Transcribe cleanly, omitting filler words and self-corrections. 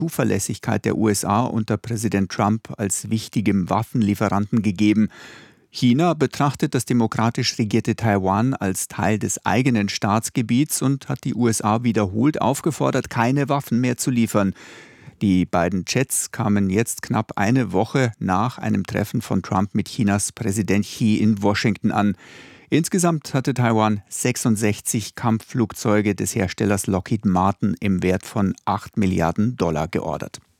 Zuverlässigkeit der USA unter Präsident Trump als wichtigem Waffenlieferanten gegeben. China betrachtet das demokratisch regierte Taiwan als Teil des eigenen Staatsgebiets und hat die USA wiederholt aufgefordert, keine Waffen mehr zu liefern. Die beiden Jets kamen jetzt knapp eine Woche nach einem Treffen von Trump mit Chinas Präsident Xi in Washington an. Insgesamt hatte Taiwan 66 Kampfflugzeuge des Herstellers Lockheed Martin im Wert von $8 Milliarden geordert.